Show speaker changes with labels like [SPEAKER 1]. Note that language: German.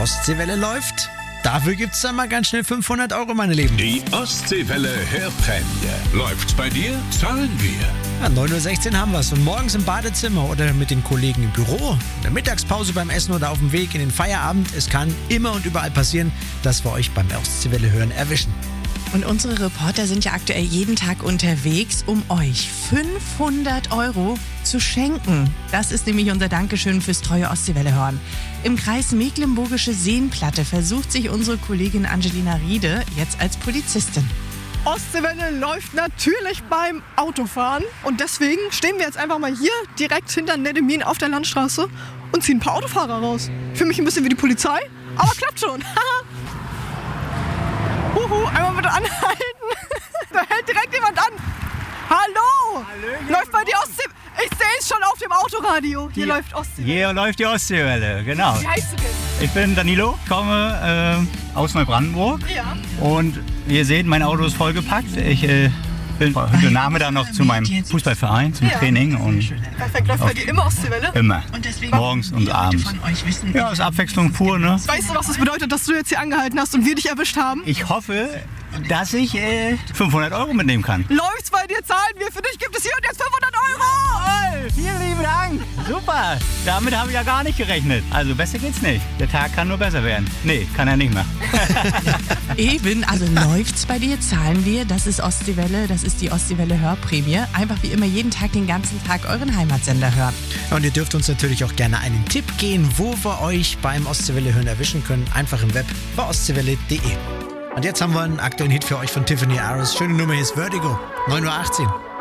[SPEAKER 1] Ostseewelle läuft, dafür gibt's dann mal ganz schnell 500 €, meine Lieben.
[SPEAKER 2] Die Ostseewelle Hörprämie. Läuft's bei dir? Zahlen wir.
[SPEAKER 1] Ja, 9:16 Uhr haben wir's. Und morgens im Badezimmer oder mit den Kollegen im Büro, in der Mittagspause beim Essen oder auf dem Weg in den Feierabend. Es kann immer und überall passieren, dass wir euch beim Ostseewelle hören erwischen.
[SPEAKER 3] Und unsere Reporter sind ja aktuell jeden Tag unterwegs, um euch 500 € zu schenken. Das ist nämlich unser Dankeschön fürs treue Ostseewelle hören. Im Kreis Mecklenburgische Seenplatte versucht sich unsere Kollegin Angelina Riede jetzt als Polizistin.
[SPEAKER 4] Ostseewelle läuft natürlich beim Autofahren und deswegen stehen wir jetzt einfach mal hier direkt hinter Neddemin auf der Landstraße und ziehen ein paar Autofahrer raus. Für mich ein bisschen wie die Polizei, aber klappt schon. Einmal bitte anhalten. Da hält direkt jemand an. Hallo!
[SPEAKER 5] Hallöchen.
[SPEAKER 4] Läuft bei dir Ostseewelle? Ich sehe es schon auf dem Autoradio. Hier läuft Ostseewelle.
[SPEAKER 5] Hier läuft die Ostseewelle, genau.
[SPEAKER 4] Wie heißt du denn?
[SPEAKER 5] Ich bin Danilo, komme aus Neubrandenburg.
[SPEAKER 4] Ja.
[SPEAKER 5] Und wie ihr seht, mein Auto ist vollgepackt. Ich bin heute Nachmittag noch zu meinem Fußballverein, zum Training. Und
[SPEAKER 4] Perfekt, läuft bei dir immer Ostseewelle?
[SPEAKER 5] immer. Morgens und abends. Ja, ist Abwechslung pur, ne?
[SPEAKER 4] Weißt du, was das bedeutet, dass du jetzt hier angehalten hast und wir dich erwischt haben?
[SPEAKER 5] Ich hoffe, dass ich 500 € mitnehmen kann.
[SPEAKER 4] Läuft's bei dir, zahlen wir. Für dich gibt es hier und jetzt 500 €.
[SPEAKER 5] Jawohl, vielen lieben Dank. Super, damit habe ich ja gar nicht gerechnet. Also besser geht's nicht. Der Tag kann nur besser werden. Nee, kann er nicht mehr.
[SPEAKER 3] Eben, also läuft's bei dir, zahlen wir. Das ist Ostseewelle, das ist die Ostseewelle Hörprämie. Einfach wie immer jeden Tag, den ganzen Tag euren Heimatsender hören.
[SPEAKER 1] Und ihr dürft uns natürlich auch gerne einen Tipp geben, wo wir euch beim Ostseewelle hören erwischen können. Einfach im Web bei ostseewelle.de. Und jetzt haben wir einen aktuellen Hit für euch von Tiffany Aris. Schöne Nummer, hier ist Vertigo, 9:18 Uhr.